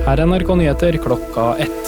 Her er NRK Nyheter klokka 1.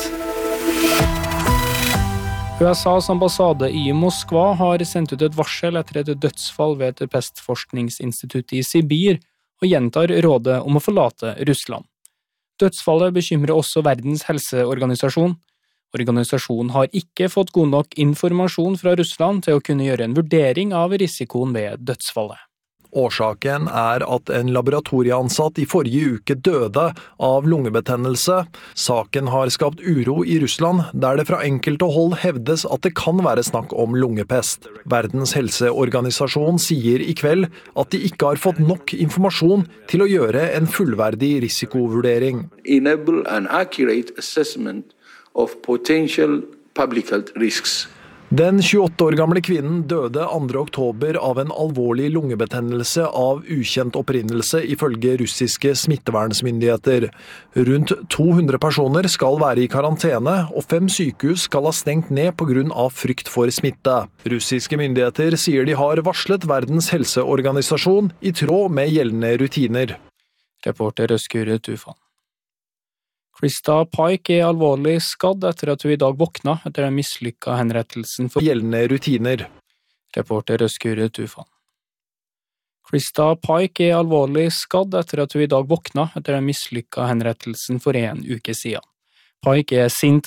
USAs ambassade i Moskva har sendt ut et varsel etter et dødsfall ved et pestforskningsinstitutt i Sibir, og gjentar rådet om å forlate Russland. Dødsfallet bekymrer også Verdens helseorganisasjon. Organisasjonen har ikke fått god nok informasjon fra Russland til å kunne gjøre en vurdering av risikoen ved dødsfallet. Årsaken er at en laboratorieansatt i forrige uke døde av lungebetennelse. Saken har skapt uro i Russland, der det fra enkelte hold hevdes at det kan være snakk om lungepest. Verdens helseorganisasjon sier i kveld at de ikke har fått nok informasjon til å gjøre en fullverdig risikovurdering. Enable an accurate assessment of potential public health risks. Den 28 år gamle kvinnen døde 2. oktober av en alvorlig lungebetennelse av ukjent opprinnelse ifølge russiske smittevernsmyndigheter. Rundt 200 personer skal være i karantene, og 5 sykehus skal ha stengt ned på grunn av frykt for smitte. Russiske myndigheter sier de har varslet Verdens helseorganisasjon i tråd med gjeldende rutiner. Reporter Øskure Tufan. Krista Pike er alvorlig skadd etter at hun i dag våkna etter den mislykka henrettelsen for gjeldende rutiner. Reporter Øskure Tufan. Krista Pike er alvorlig skadd etter at hun i dag våkna etter den mislykka henrettelsen for 1 uke siden. Pike er sint